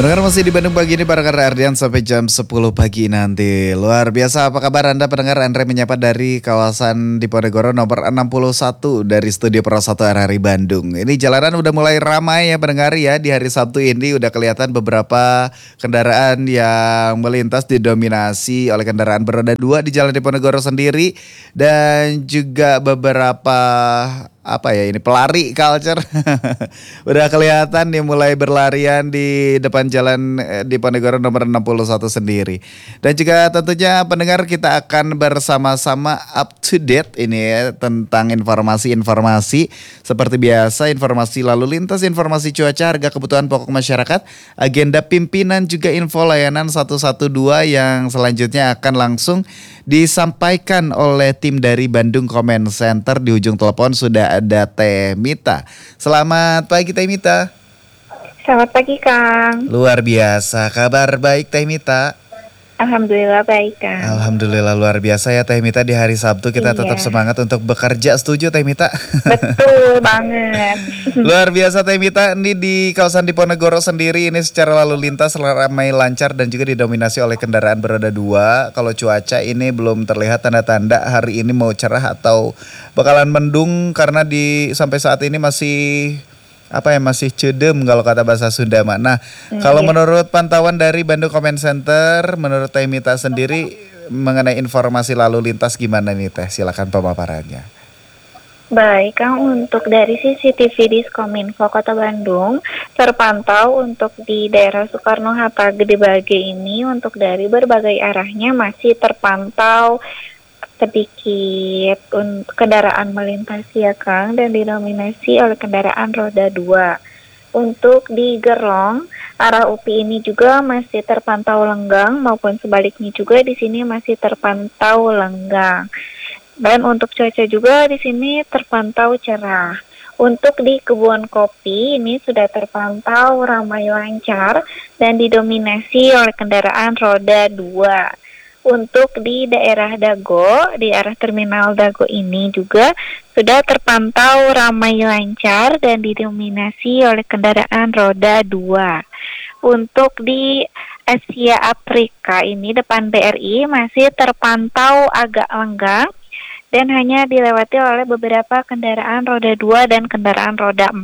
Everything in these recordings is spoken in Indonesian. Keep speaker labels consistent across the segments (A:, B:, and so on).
A: Pendengar masih di Bandung pagi ini barengan Ardian sampai jam 10 pagi nanti. Luar biasa, apa kabar Anda pendengar? Andre menyapa dari kawasan Diponegoro nomor 61 dari Studio Pro 1 RRI Bandung. Ini jalanan udah mulai ramai ya pendengar ya. Di hari Sabtu ini udah kelihatan beberapa kendaraan yang melintas didominasi oleh kendaraan beroda 2 di Jalan Diponegoro sendiri. Dan juga beberapa pelari culture udah kelihatan nih mulai berlarian di depan jalan Diponegoro nomor 61 sendiri. Dan juga tentunya pendengar kita akan bersama-sama up to date ini ya, tentang informasi-informasi seperti biasa, informasi lalu lintas, informasi cuaca, harga kebutuhan pokok masyarakat, agenda pimpinan, juga info layanan 112 yang selanjutnya akan langsung disampaikan oleh tim dari Bandung Comment Center. Di ujung telepon sudah ada Teh Mita. Selamat pagi Teh Mita.
B: Selamat pagi Kang.
A: Luar biasa, kabar baik Teh Mita?
B: Alhamdulillah baik Kang.
A: Alhamdulillah luar biasa ya Teh Mita, di hari Sabtu kita tetap semangat untuk bekerja, setuju Teh Mita?
B: Betul banget.
A: Luar biasa Teh Mita, ini di kawasan Diponegoro sendiri ini secara lalu lintas ramai lancar dan juga didominasi oleh kendaraan beroda 2. Kalau cuaca ini belum terlihat tanda-tanda hari ini mau cerah atau bakalan mendung karena sampai saat ini masih masih cedem kalau kata bahasa Sunda. Nah, kalau menurut pantauan dari Bandung Comment Center, menurut Teh Mita sendiri mengenai informasi lalu lintas gimana nih Teh? Silakan pemaparannya.
B: Baik Kang, untuk dari CCTV Diskominfo Kota Bandung terpantau untuk di daerah Soekarno-Hatta Gede Bage ini untuk dari berbagai arahnya masih terpantau sedikit kendaraan melintasi ya Kang, dan didominasi oleh kendaraan roda 2. Untuk di Gerong, arah UPI ini juga masih terpantau lenggang maupun sebaliknya juga di sini masih terpantau lenggang. Dan untuk cuaca juga di sini terpantau cerah. Untuk di Kebun Kopi ini sudah terpantau ramai lancar dan didominasi oleh kendaraan roda 2. Untuk di daerah Dago, di arah terminal Dago ini juga sudah terpantau ramai lancar dan didominasi oleh kendaraan roda 2. Untuk di Asia Afrika ini depan BRI masih terpantau agak lenggang dan hanya dilewati oleh beberapa kendaraan roda 2 dan kendaraan roda 4.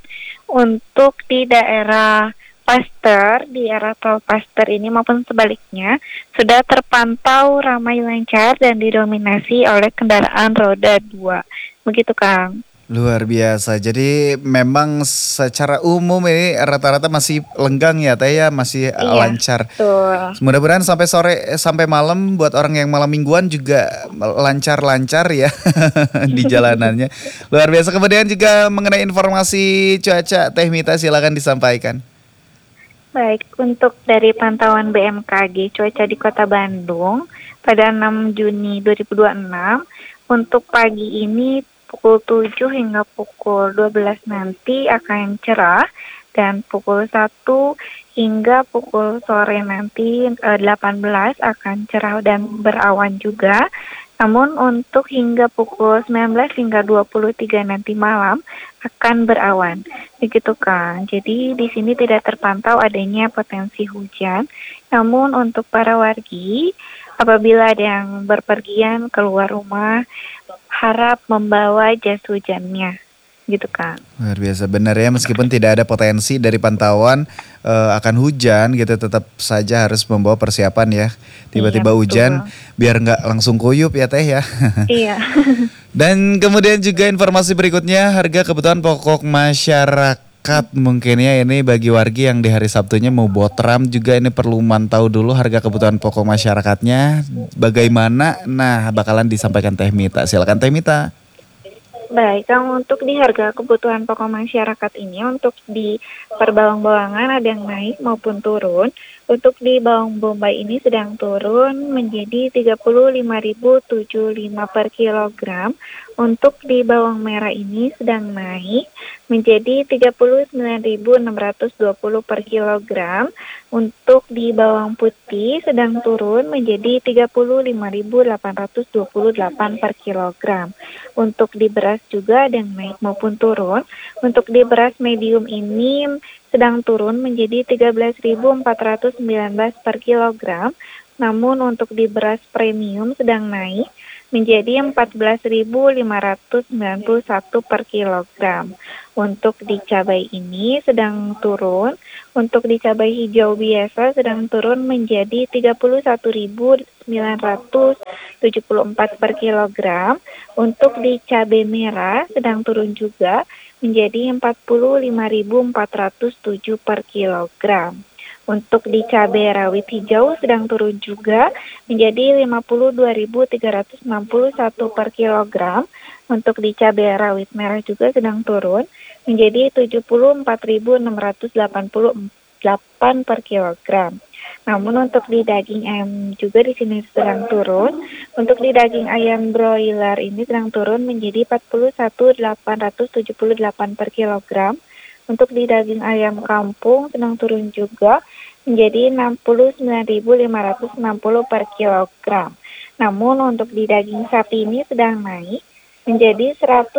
B: Untuk di daerah Paster, di arah tol Paster ini maupun sebaliknya sudah terpantau ramai lancar dan didominasi oleh kendaraan roda 2. Begitu Kang.
A: Luar biasa. Jadi memang secara umum ini rata-rata masih lenggang ya Teh ya, masih lancar.
B: Betul.
A: Mudah-mudahan sampai sore sampai malam buat orang yang malam mingguan juga lancar-lancar ya di jalanannya. Luar biasa. Kemudian juga mengenai informasi cuaca Teh Mita silakan disampaikan.
B: Baik, untuk dari pantauan BMKG cuaca di Kota Bandung pada 6 Juni 2026 untuk pagi ini pukul 7 hingga pukul 12 nanti akan cerah dan pukul 1 hingga pukul sore nanti 18 akan cerah dan berawan juga. Namun untuk hingga pukul 19 hingga 23 nanti malam akan berawan. Begitu Kang. Jadi di sini tidak terpantau adanya potensi hujan. Namun untuk para wargi apabila ada yang berpergian keluar rumah harap membawa jas hujannya. Gitu Kang.
A: Luar biasa, benar ya, meskipun tidak ada potensi dari pantauan akan hujan gitu, tetap saja harus membawa persiapan ya. Tiba-tiba hujan biar nggak langsung kuyup ya Teh ya.
B: Iya.
A: Dan kemudian juga informasi berikutnya, harga kebutuhan pokok masyarakat mungkin ya, ini bagi wargi yang di hari Sabtunya mau botram juga ini perlu mantau dulu harga kebutuhan pokok masyarakatnya bagaimana. Nah, bakalan disampaikan Teh Mita. Silakan Teh Mita.
B: Baik, Kang, untuk di harga kebutuhan pokok masyarakat ini untuk di per bawang-bawangan ada yang naik maupun turun. Untuk di bawang bombay ini sedang turun menjadi 35.075 per kilogram. Untuk di bawang merah ini sedang naik menjadi 39.620 per kilogram. Untuk di bawang putih sedang turun menjadi 35.828 per kilogram. Untuk di beras juga ada yang naik maupun turun. Untuk di beras medium ini sedang turun menjadi 13.419 per kilogram. Namun untuk di beras premium sedang naik menjadi 14.591 per kilogram. Untuk di cabai ini sedang turun. Untuk di cabai hijau biasa sedang turun menjadi 31.974 per kilogram. Untuk di cabai merah sedang turun juga menjadi 45.407 per kilogram. Untuk di cabai rawit hijau sedang turun juga menjadi 52.361 per kilogram. Untuk di cabai rawit merah juga sedang turun menjadi 74.688 per kilogram. Namun untuk di daging ayam juga di sini sedang turun. Untuk di daging ayam broiler ini sedang turun menjadi 41.878 per kilogram. Untuk di daging ayam kampung sedang turun juga menjadi 69.560 per kilogram. Namun untuk di daging sapi ini sedang naik menjadi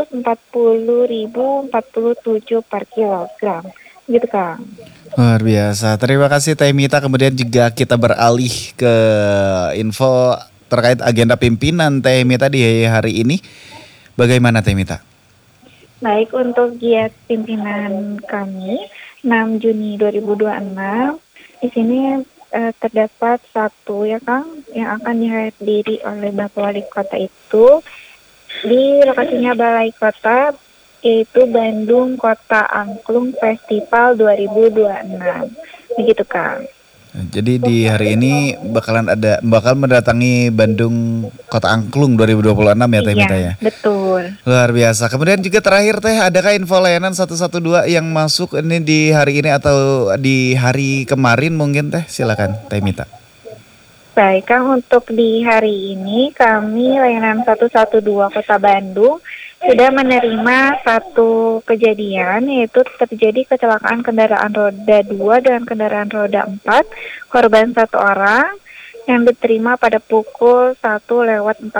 B: 140.047 per kilogram. Gitu, Kang.
A: Luar biasa. Terima kasih Teh Mita. Kemudian juga kita beralih ke info terkait agenda pimpinan Teh Mita di hari ini. Bagaimana Teh Mita?
B: Baik, untuk giat pimpinan kami 6 Juni 2026 di sini terdapat satu ya Kang yang akan dihadiri oleh Bapak Wali Kota itu di lokasinya Balai Kota, yaitu Bandung Kota Angklung Festival 2026. Begitu Kang.
A: Jadi di hari ini bakal mendatangi Bandung Kota Angklung 2026 ya Teh Mita ya?
B: Betul.
A: Luar biasa. Kemudian juga terakhir Teh, adakah info layanan 112 yang masuk ini di hari ini atau di hari kemarin mungkin Teh? Silakan Teh Mita.
B: Baik Kang, untuk di hari ini kami layanan 112 Kota Bandung sudah menerima satu kejadian, yaitu terjadi kecelakaan kendaraan roda 2 dan kendaraan roda 4, korban 1 orang yang diterima pada pukul 1:42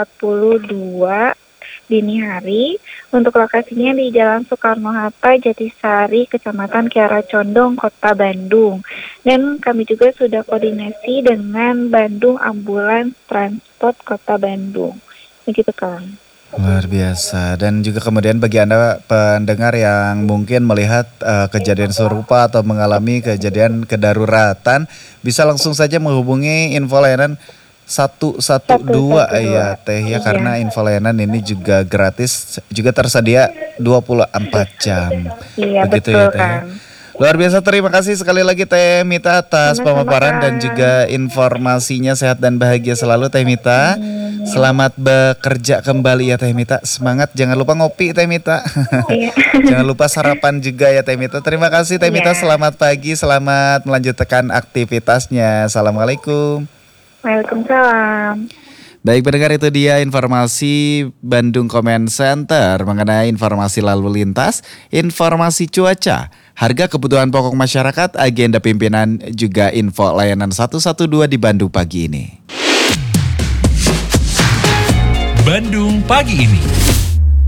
B: dini hari. Untuk lokasinya di Jalan Soekarno-Hatta, Jatisari, Kecamatan Kiara Condong, Kota Bandung. Dan kami juga sudah koordinasi dengan Bandung Ambulans Transport Kota Bandung. Begitu Kang.
A: Luar biasa. Dan juga kemudian bagi Anda pendengar yang mungkin melihat kejadian serupa atau mengalami kejadian kedaruratan, bisa langsung saja menghubungi info layanan 112 ya Teh ya, karena info layanan ini juga gratis, juga tersedia 24 jam.
B: Iya,
A: begitu
B: betul,
A: ya Teh.
B: Kang.
A: Luar biasa, terima kasih sekali lagi Teh Mita atas
B: Sama-sama,
A: pemaparan dan
B: Kang.
A: juga informasinya. Sehat dan bahagia selalu Teh Mita. Selamat bekerja kembali ya Teh Mita. Semangat, jangan lupa ngopi Teh Mita.
B: Iya.
A: Jangan lupa sarapan juga ya Teh Mita. Terima kasih Teh Mita,
B: Iya.
A: selamat pagi, selamat melanjutkan aktivitasnya. Assalamualaikum.
B: Waalaikumsalam.
A: Baik pendengar, itu dia informasi Bandung Comment Center mengenai informasi lalu lintas, informasi cuaca, harga kebutuhan pokok masyarakat, agenda pimpinan, juga info layanan 112 di Bandung pagi ini.
C: Bandung pagi ini.